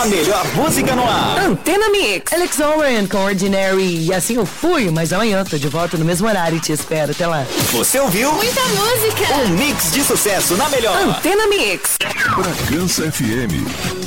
A melhor música no ar. Antena Mix. Alex Owen com Ordinary. E assim eu fui, mas amanhã tô de volta no mesmo horário e te espero. Até lá. Você ouviu? Muita música. Um mix de sucesso na melhor. Antena Mix. Bragança FM.